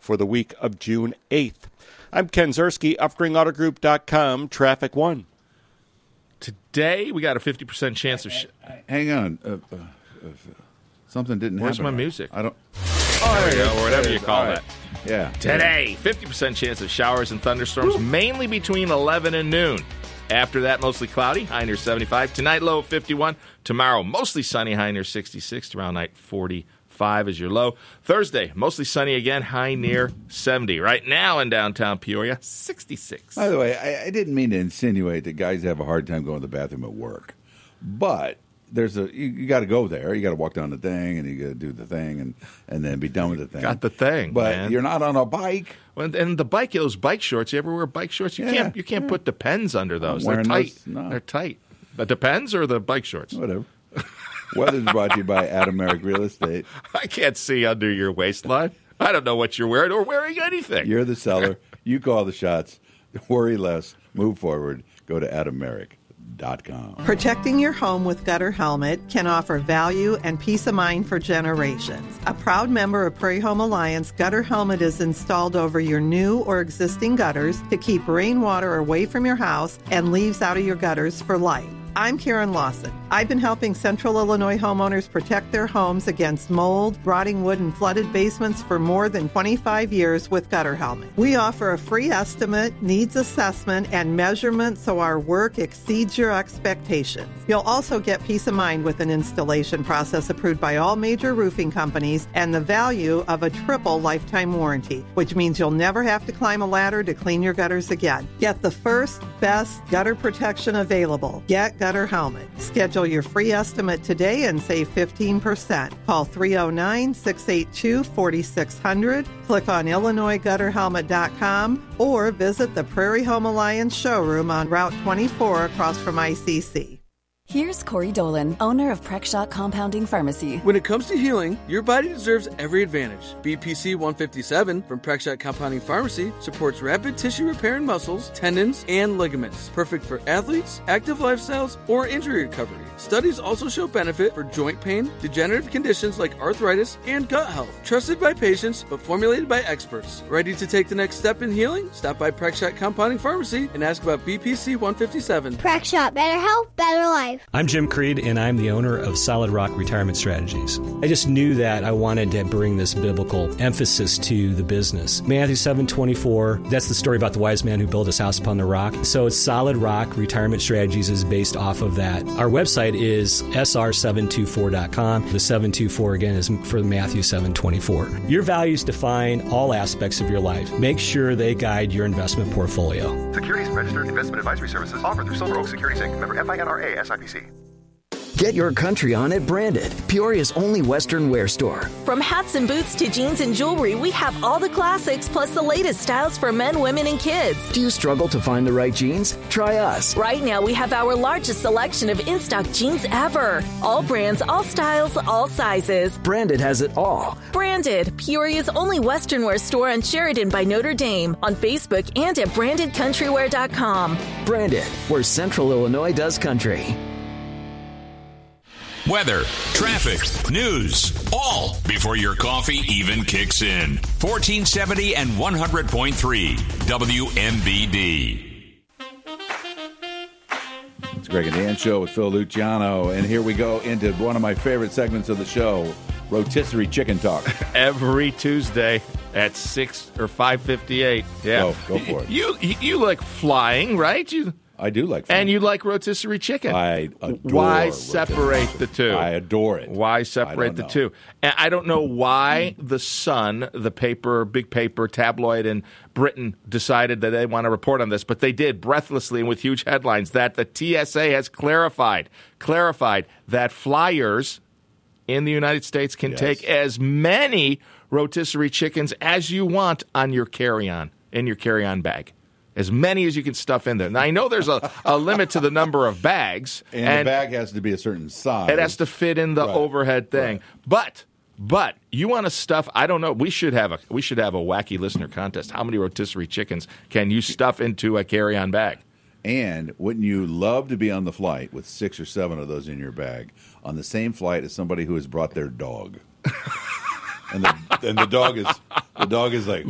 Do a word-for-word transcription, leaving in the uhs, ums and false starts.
for the week of June eighth. I'm Ken Ziersky, Upgrade Auto Group dot com, Traffic One. Today, we got a fifty percent chance of... Sh- Hang on. Uh, uh, uh, something didn't Where's happen. my music? I don't... Oh, there you go, or whatever you call right. that. Yeah. Today, fifty percent chance of showers and thunderstorms, Woo. mainly between eleven and noon. After that, mostly cloudy, high near seventy-five. Tonight, low of fifty-one. Tomorrow, mostly sunny, high near sixty-six. Tomorrow night, forty-five is your low. Thursday, mostly sunny again, high near seventy. Right now in downtown Peoria, sixty-six. By the way, I, I didn't mean to insinuate that guys have a hard time going to the bathroom at work. But there's a you, you got to go there. You got to walk down the thing, and you got to do the thing, and, and then be done with the thing. Got the thing, But man. You're not on a bike. Well, and the bike, those bike shorts, you ever wear bike shorts? You Yeah, can't You can't yeah. put Depends under those. They're wearing tight. those, no. They're tight. The Depends or the bike shorts? Whatever. Weather's brought to you by Adam Merrick Real Estate. I can't see under your waistline. I don't know what you're wearing or wearing anything. You're the seller. You call the shots. Worry less. Move forward. Go to adam merrick dot com. Protecting your home with Gutter Helmet can offer value and peace of mind for generations. A proud member of Prairie Home Alliance, Gutter Helmet is installed over your new or existing gutters to keep rainwater away from your house and leaves out of your gutters for life. I'm Karen Lawson. I've been helping Central Illinois homeowners protect their homes against mold, rotting wood, and flooded basements for more than twenty-five years with Gutter Helmet. We offer a free estimate, needs assessment, and measurement so our work exceeds your expectations. You'll also get peace of mind with an installation process approved by all major roofing companies and the value of a triple lifetime warranty, which means you'll never have to climb a ladder to clean your gutters again. Get the first, best gutter protection available. Get Gutter Helmet. Schedule your free estimate today and save fifteen percent. Call three oh nine, six eight two, four six zero zero, click on Illinois Gutter Helmet dot com, or visit the Prairie Home Alliance showroom on Route twenty-four across from I C C. Here's Corey Dolan, owner of Prexshot Compounding Pharmacy. When it comes to healing, your body deserves every advantage. B P C one fifty-seven from Prexshot Compounding Pharmacy supports rapid tissue repair in muscles, tendons, and ligaments. Perfect for athletes, active lifestyles, or injury recovery. Studies also show benefit for joint pain, degenerative conditions like arthritis, and gut health. Trusted by patients, but formulated by experts. Ready to take the next step in healing? Stop by Prexshot Compounding Pharmacy and ask about B P C one fifty-seven. Prexshot, better health, better life. I'm Jim Creed, and I'm the owner of Solid Rock Retirement Strategies. I just knew that I wanted to bring this biblical emphasis to the business. Matthew seven twenty-four, that's the story about the wise man who built his house upon the rock. So it's Solid Rock Retirement Strategies is based off of that. Our website is S R seven twenty-four dot com. The seven twenty-four, again, is for Matthew seven twenty-four. Your values define all aspects of your life. Make sure they guide your investment portfolio. Securities registered investment advisory services offered through Silver Oak Securities Incorporated. Member F I N R A S I P C. Get your country on at Branded, Peoria's only Western wear store. From hats and boots to jeans and jewelry, we have all the classics plus the latest styles for men, women, and kids. Do you struggle to find the right jeans? Try us. Right now, we have our largest selection of in-stock jeans ever. All brands, all styles, all sizes. Branded has it all. Branded, Peoria's only Western wear store on Sheridan by Notre Dame, on Facebook and at branded country wear dot com. Branded, where Central Illinois does country. Weather, traffic, news, all before your coffee even kicks in. fourteen seventy and one hundred point three W M B D. It's Greg and Dan Show with Phil Luciano, and here we go into one of my favorite segments of the show, Rotisserie Chicken Talk. Every Tuesday at six or five fifty-eight. Yeah, Go, go for it. You, you you like flying, right? You. I do like flying. And you like rotisserie chicken. I adore Why separate the two? I adore it. Why separate the two? And I don't know why the Sun, the paper, big paper, tabloid in Britain decided that they want to report on this, but they did breathlessly and with huge headlines that the T S A has clarified, clarified that flyers in the United States can Yes. take as many rotisserie chickens as you want on your carry-on, in your carry-on bag. As many as you can stuff in there. Now, I know there's a, a limit to the number of bags. And, and the bag has to be a certain size. It has to fit in the Right. overhead thing. Right. But but you want to stuff, I don't know, we should have a we should have a wacky listener contest. How many rotisserie chickens can you stuff into a carry-on bag? And wouldn't you love to be on the flight with six or seven of those in your bag on the same flight as somebody who has brought their dog? and the and the dog is the dog is like